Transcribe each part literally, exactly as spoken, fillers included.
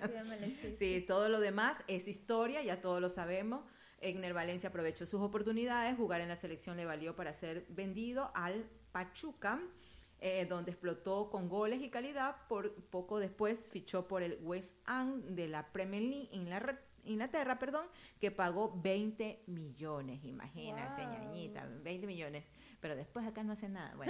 Lionel Messi, sí. Sí, todo lo demás es historia, ya todos lo sabemos. Egner Valencia aprovechó sus oportunidades, jugar en la selección le valió para ser vendido al Pachuca, eh, donde explotó con goles y calidad. Por poco después fichó por el West Ham de la Premier League en la red Inglaterra, perdón, que pagó veinte millones, imagínate, wow. ñañita, veinte millones, pero después acá no hace nada. Bueno,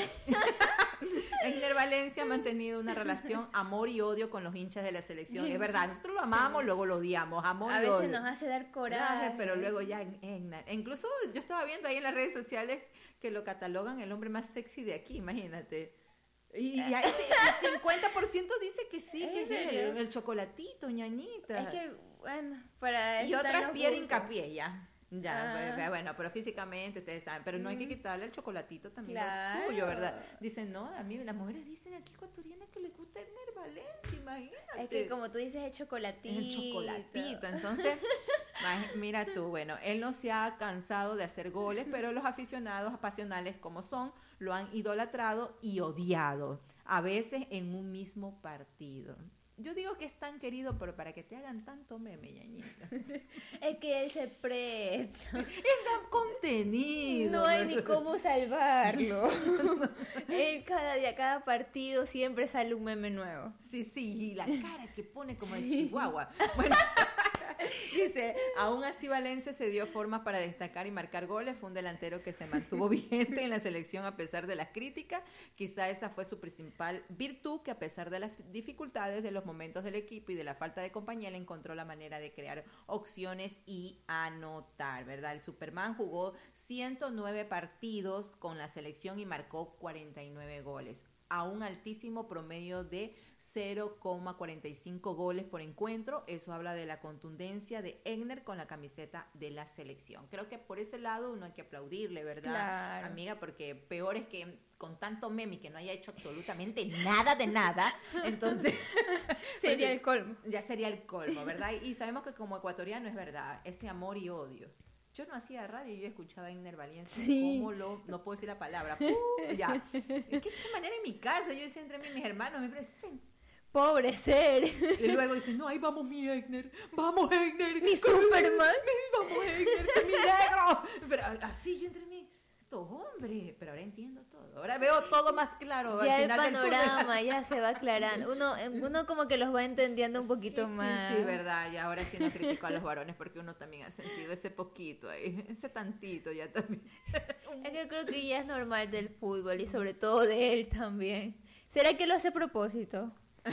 Egner Valencia ha mantenido una relación amor y odio con los hinchas de la selección, es verdad, nosotros lo amamos, sí. luego lo odiamos, amor a y veces odio. nos hace dar coraje, pero luego ya Egner, incluso yo estaba viendo ahí en las redes sociales que lo catalogan el hombre más sexy de aquí, imagínate. Y, y hay, el cincuenta por ciento dice que sí, que es el, el chocolatito, ñañita. Es que, bueno, para... Y otras Pierre hincapié, ya. Ya, ah. bueno, pero físicamente ustedes saben, pero no hay que quitarle el chocolatito también claro. lo suyo, ¿verdad? Dicen, no, a mí las mujeres dicen aquí ecuatorianas que les gusta Egner Valencia, imagínate. Es que como tú dices, el chocolatito. El chocolatito, entonces, mira tú, bueno, él no se ha cansado de hacer goles, pero los aficionados apasionales como son, lo han idolatrado y odiado, a veces en un mismo partido. Yo digo que es tan querido, pero para que te hagan tanto meme, ñañita. Es que él se presta. Él da contenido. No hay ni cómo salvarlo. Él cada día, cada partido, siempre sale un meme nuevo. Sí, sí, y la cara que pone como sí. el chihuahua. Bueno, dice, aún así Valencia se dio forma para destacar y marcar goles. Fue un delantero que se mantuvo vigente en la selección a pesar de las críticas. Quizá esa fue su principal virtud, que a pesar de las dificultades de los momentos del equipo y de la falta de compañía, él encontró la manera de crear opciones y anotar, ¿verdad? El Superman jugó ciento nueve partidos con la selección y marcó cuarenta y nueve goles, a un altísimo promedio de cero coma cuarenta y cinco goles por encuentro. Eso habla de la contundencia de Egner con la camiseta de la selección. Creo que por ese lado uno hay que aplaudirle, ¿verdad, claro. amiga? Porque peor es que con tanto meme que no haya hecho absolutamente nada de nada, entonces sería el colmo. Ya sería el colmo, ¿verdad? Y sabemos que como ecuatoriano es verdad, ese amor y odio. Yo no hacía radio y yo escuchaba a Egner Valencia, sí. ¿Cómo lo, no puedo decir la palabra? ¡Uh! Ya. ¿Qué, qué manera en mi casa? Yo decía entre mí, mis hermanos me presenten. Pobre ser. Y luego dicen, no, ahí vamos mi Egner, vamos Egner. Mi Superman. Mi, vamos Egner, mi negro. Pero así yo entre mí, esto hombre, pero ahora entiendo todo. Ahora veo todo más claro. Ya al el final panorama ya se va aclarando. Uno, uno como que los va entendiendo un poquito sí, más. Sí, sí, verdad. Y ahora sí no critico a los varones porque uno también ha sentido ese poquito ahí, ese tantito ya también. Es que creo que ya es normal del fútbol y sobre todo de él también. ¿Será que lo hace a propósito?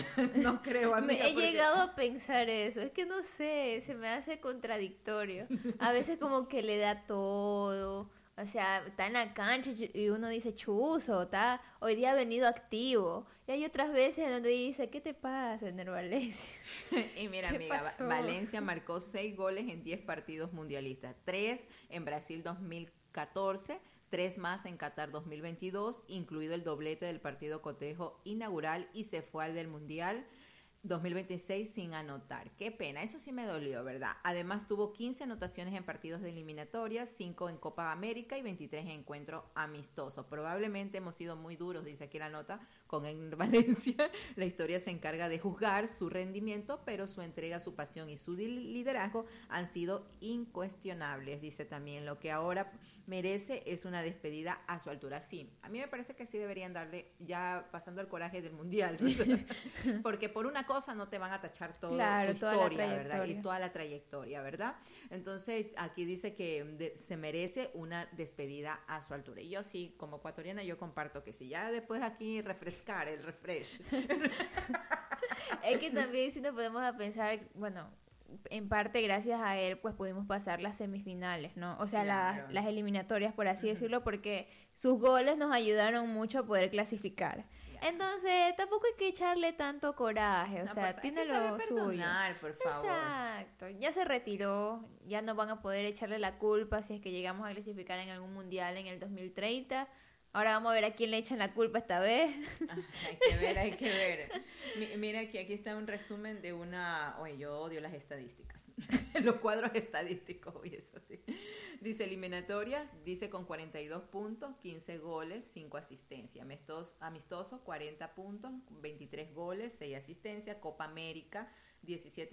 No creo, amiga, me he porque... llegado a pensar eso. Es que no sé, se me hace contradictorio. A veces como que le da todo. O sea, está en la cancha y uno dice, chuzo, está, hoy día ha venido activo. Y hay otras veces donde dice, ¿qué te pasa, Egner Valencia? Y mira, amiga, pasó? Valencia marcó seis goles en diez partidos mundialistas. Tres en Brasil dos mil catorce, tres más en Qatar dos mil veintidós, incluido el doblete del partido cotejo inaugural, y se fue al del Mundial dos mil veintiséis sin anotar. Qué pena, eso sí me dolió, ¿verdad? Además tuvo quince anotaciones en partidos de eliminatorias, cinco en Copa América y veintitrés en encuentros amistosos. Probablemente hemos sido muy duros, dice aquí la nota, con Egner Valencia. La historia se encarga de juzgar su rendimiento, pero su entrega, su pasión y su liderazgo han sido incuestionables, dice también. Lo que ahora merece es una despedida a su altura. Sí, a mí me parece que sí deberían darle, ya pasando el coraje del Mundial, ¿no? Porque por una cosa no te van a tachar toda claro, tu historia, toda ¿verdad? Y toda la trayectoria, ¿verdad? Entonces, aquí dice que de, se merece una despedida a su altura. Y yo sí, como ecuatoriana, yo comparto que sí. Ya después aquí refrescar, el refresh. Es que también si nos podemos a pensar, bueno, en parte gracias a él pues pudimos pasar las semifinales, ¿no? O sea, claro. las, las eliminatorias, por así uh-huh. decirlo, porque sus goles nos ayudaron mucho a poder clasificar. Entonces, tampoco hay que echarle tanto coraje, o no, sea, tiene lo perdonar, suyo. Por favor. Exacto, ya se retiró, ya no van a poder echarle la culpa si es que llegamos a clasificar en algún mundial en el dos mil treinta. Ahora vamos a ver a quién le echan la culpa esta vez. Ah, hay que ver, hay que ver. M- mira que aquí está un resumen de una... Oye, yo odio las estadísticas. Los cuadros estadísticos, oye, eso sí. Dice eliminatorias, dice con cuarenta y dos puntos, quince goles, cinco asistencias. Amistoso, amistoso cuarenta puntos, veintitrés goles, seis asistencias. Copa América, diecisiete